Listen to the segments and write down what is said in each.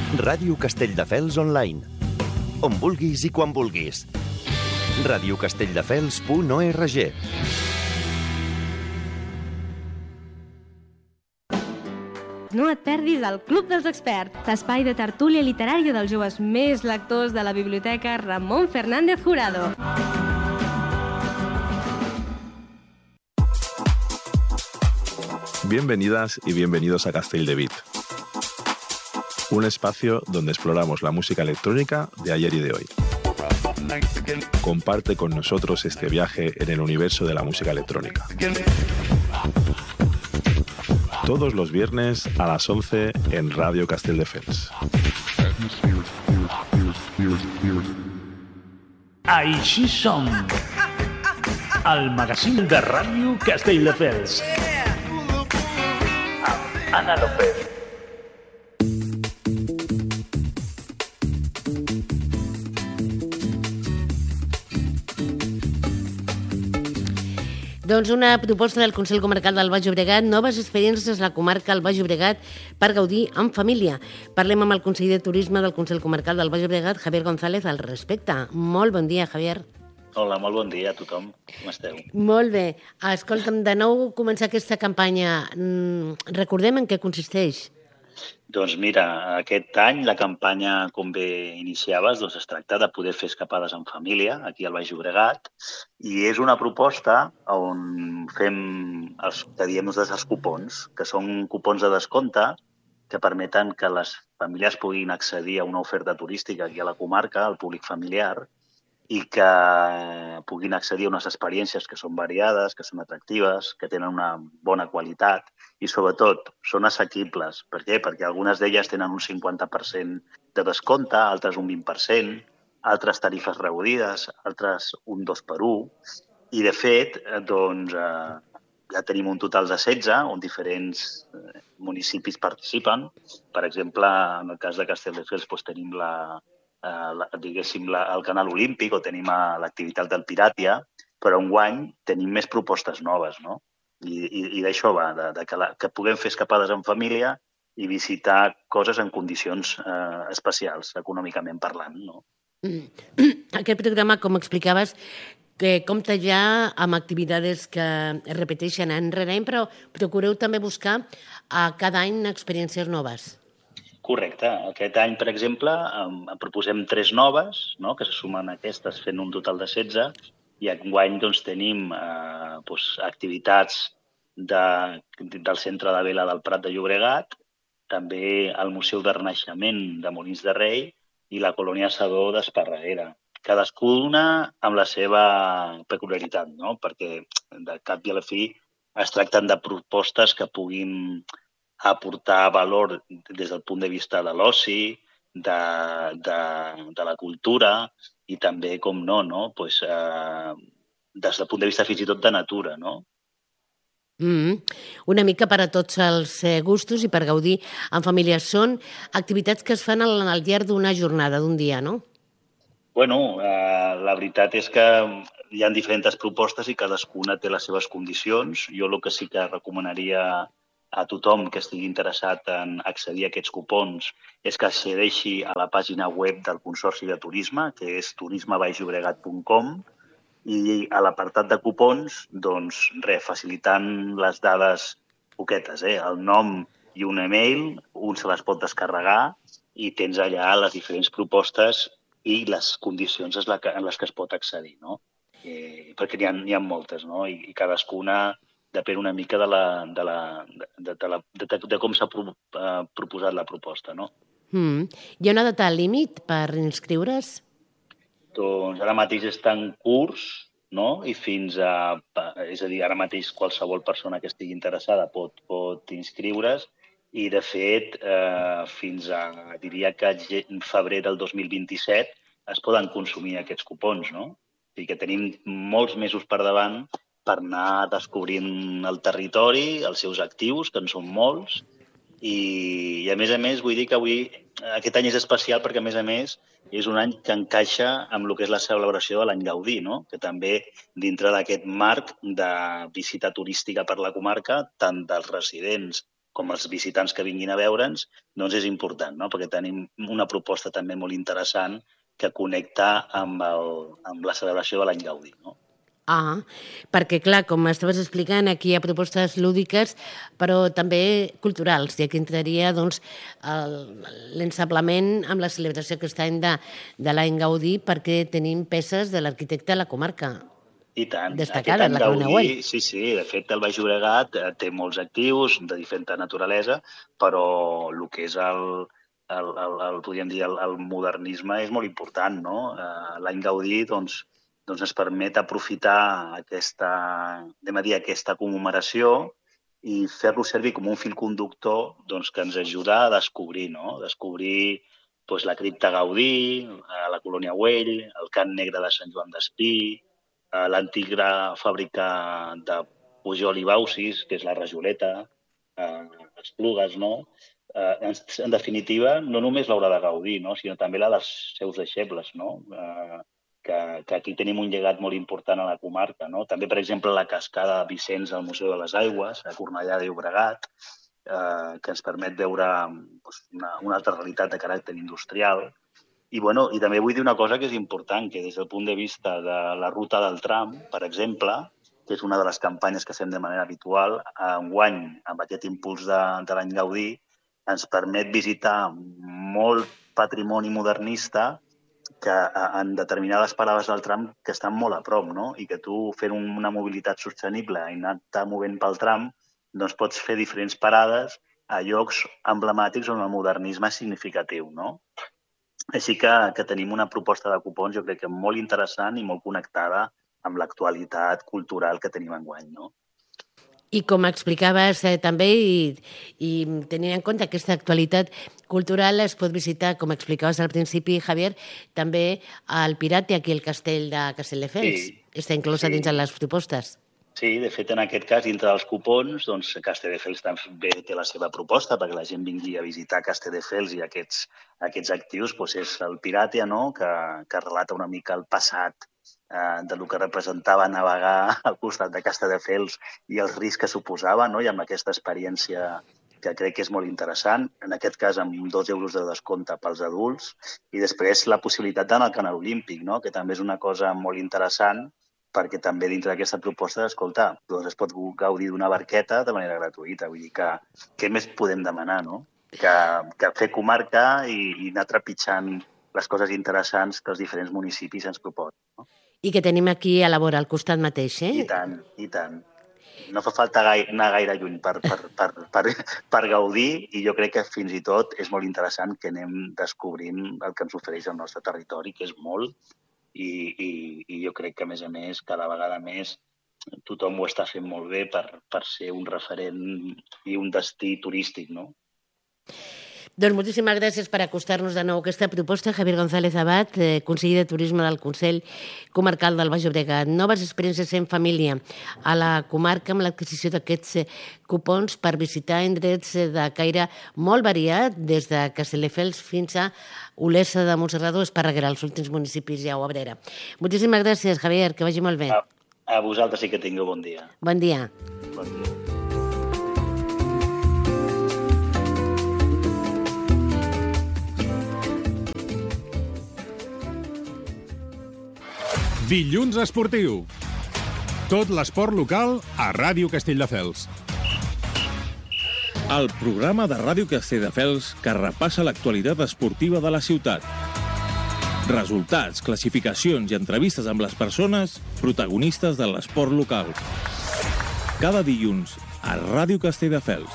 Ràdio Castelldefels Online. On vulguis i quan vulguis. radiocastelldefels.org. No et perdis el Club dels Experts, l'espai de tertúlia literària dels joves més lectors de la Biblioteca Ramon Fernández Jurado. Bienvenidas y bienvenidos a Castell de Beat, un espacio donde exploramos la música electrónica de ayer y de hoy. Comparte con nosotros este viaje en el universo de la música electrónica. Todos los viernes a las 11 en Radio Castelldefels. Així som, el magazín de Ràdio Castelldefels. Amb Anna López. Doncs una proposta del Consell Comarcal del Baix Llobregat, noves experiències a la comarca del Baix Llobregat per gaudir en família. Parlem amb el conseller de Turisme del Consell Comarcal del Baix Llobregat, Javier González, al respecte. Molt bon dia, Javier. Hola, molt bon dia a tothom. Com esteu? Molt bé. Escolta'm, de nou començar aquesta campanya. Recordem en què consisteix. Doncs mira, aquest any la campanya, com bé iniciaves, es tracta de poder fer escapades en família, aquí al Baix Llobregat, i és una proposta on fem els que diem els cupons, que són cupons de descompte que permeten que les famílies puguin accedir a una oferta turística aquí a la comarca, al públic familiar, i que puguin accedir a unes experiències que són variades, que són atractives, que tenen una bona qualitat i, sobretot, són assequibles. Per què? Perquè algunes d'elles tenen un 50% de descompte, altres un 20%, altres tarifes reduïdes, altres un 2x1. I, de fet, doncs, ja tenim un total de 16, on diferents municipis participen. Per exemple, en el cas de Castelldefels doncs, tenim el Canal Olímpic o tenim l'activitat del Piràtia, però enguany tenim més propostes noves, no? I d'això va, que puguem fer escapades en família i visitar coses en condicions especials, econòmicament parlant, no? Aquest programa, com explicaves, que compta ja amb activitats que es repeteixen any rere any, però procureu també buscar cada any experiències noves. Correcte. Aquest any, per exemple, proposem 3 noves, no?, que se sumen a aquestes fent un total de 16, i enguany doncs, tenim activitats del Centre de Vela del Prat de Llobregat, també el Museu de Renaixement de Molins de Rei i la Colònia Sadó d'Esparreguera. Cadascuna amb la seva peculiaritat, no?, perquè de cap i a la fi es tracten de propostes que puguin aportar valor des del punt de vista de l'oci, de la cultura i també, com no, des del punt de vista fins i tot de natura, no? Una mica per a tots els gustos i per gaudir en família. Són activitats que es fan al llarg d'una jornada, d'un dia, no? Bueno, la veritat és que hi ha diferents propostes i cadascuna té les seves condicions. Jo el que sí que recomanaria a tothom que estigui interessat en accedir a aquests cupons és que accedeixi a la pàgina web del Consorci de Turisme, que és turismebaixllobregat.com, i a l'apartat de cupons, doncs, facilitant les dades poquetes, el nom i un email, un se les pot descarregar i tens allà les diferents propostes i les condicions en les que es pot accedir, no? Perquè n'hi ha moltes, no? I cadascuna depèn una mica de com s'ha proposat la proposta, no? Hi ha una data límit per inscriure's? Doncs ara mateix està en curs, no? I fins a... És a dir, ara mateix qualsevol persona que estigui interessada pot inscriure's i, de fet, fins a, diria que febrer del 2027 es poden consumir aquests cupons, no? O sigui que tenim molts mesos per davant per anar descobrint el territori, els seus actius, que en són molts, i a més, vull dir que aquest any és especial perquè, a més, és un any que encaixa amb el que és la celebració de l'any Gaudí, no? Que també, dintre d'aquest marc de visita turística per la comarca, tant dels residents com els visitants que vinguin a veure'ns, doncs és important, no? Perquè tenim una proposta també molt interessant que connecta amb la celebració de l'Any Gaudí, no? Perquè, clar, com estaves explicant, aquí hi ha propostes lúdiques, però també culturals, i aquí entraria doncs, l'ensablament amb la celebració aquest any de l'Any Gaudí, perquè tenim peces de l'arquitecte de la comarca. I tant. Destacades, la Corona Güell. Sí, de fet, el Baix Llobregat té molts actius de diferent naturalesa, però el que és podríem dir, el modernisme és molt important, no? L'Any Gaudí, doncs, ens permet aprofitar aquesta commemoració i fer-lo servir com un fil conductor que ens ajuda a descobrir, no? Descobrir la cripta Gaudí, la Colònia Güell, el Cant Negre de Sant Joan d'Espí, l'antiga fàbrica de Pujol i Baucis, que és la Rajoleta, Esplugues, no? En definitiva, no només l'obra de Gaudí, no? Sinó també la dels seus deixebles, no? Que aquí tenim un llegat molt important a la comarca, no? També, per exemple, la cascada Vicenç al Museu de les Aigües, a Cornellà de Llobregat, que ens permet veure una altra realitat de caràcter industrial. I també vull dir una cosa que és important, que des del punt de vista de la ruta del tram, per exemple, que és una de les campanyes que fem de manera habitual, enguany, amb aquest impuls de l'Any Gaudí, ens permet visitar molt patrimoni modernista que en determinades parades del tram que estan molt a prop, no? I que tu, fent una mobilitat sostenible i anar-te movent pel tram, doncs pots fer diferents parades a llocs emblemàtics on el modernisme és significatiu, no? Així que tenim una proposta de cupons, jo crec que molt interessant i molt connectada amb l'actualitat cultural que tenim enguany, no? I com explicaves també, i tenint en compte aquesta actualitat cultural, es pot visitar, com explicaves al principi, Javier, també el Pirate, aquí al castell de Castelldefels. Sí. Està inclosa dins de les propostes. Sí, de fet, en aquest cas, dintre dels cupons, doncs Castelldefels també té la seva proposta perquè la gent vingui a visitar Castelldefels i aquests actius, doncs és el Pirate, no? Que relata una mica el passat del que representava navegar al costat de Castelldefels i els riscs que suposava, no? I amb aquesta experiència que crec que és molt interessant, en aquest cas amb 2 euros de descompte pels adults, i després la possibilitat d'anar al Canal Olímpic, no? Que també és una cosa molt interessant, perquè també dintre d'aquesta proposta, escolta, doncs es pot gaudir d'una barqueta de manera gratuïta. Vull dir que què més podem demanar, no? Que fer comarca i anar trepitjant les coses interessants que els diferents municipis ens proposen, no? I que tenim aquí a la vora, al costat mateix, eh? I tant. No fa falta anar gaire lluny per gaudir, i jo crec que fins i tot és molt interessant que anem descobrint el que ens ofereix el nostre territori, que és molt, i jo crec que, a més, cada vegada més tothom ho està fent molt bé per ser un referent i un destí turístic, no? Doncs moltíssimes gràcies per acostar-nos de nou a aquesta proposta. Javier González Abad, conseller de Turisme del Consell Comarcal del Baix Llobregat. Noves experiències en família a la comarca amb l'adquisició d'aquests cupons per visitar indrets de caire molt variat, des de Castelldefels fins a Olesa de Montserrat o Esparreguera, els últims municipis ja ho Abrera. Moltíssimes gràcies, Javier, que vagi molt bé. A vosaltres i que tingueu bon dia. Bon dia. Bon dia. Dilluns esportiu. Tot l'esport local a Ràdio Castelldefels. El programa de Ràdio Castelldefels que repassa l'actualitat esportiva de la ciutat. Resultats, classificacions i entrevistes amb les persones protagonistes de l'esport local. Cada dilluns a Ràdio Castelldefels.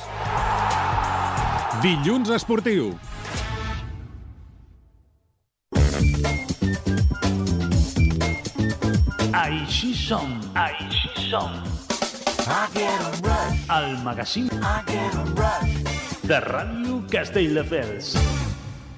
Dilluns esportiu. Així som. El magazín de Ràdio Castelldefels.